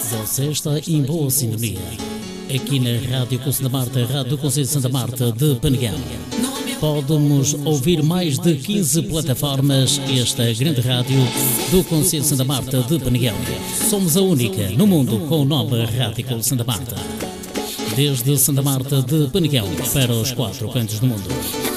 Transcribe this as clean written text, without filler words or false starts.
Você está em boa sintonia. Aqui na Rádio com Santa Marta, Rádio do Conselho de Santa Marta de Peneguão. Podemos ouvir mais de 15 plataformas. Esta grande rádio do Conselho de Santa Marta de Peneguão. Somos a única no mundo com o nome Rádio com Santa Marta. Desde Santa Marta de Peneguão para os 4 cantos do mundo.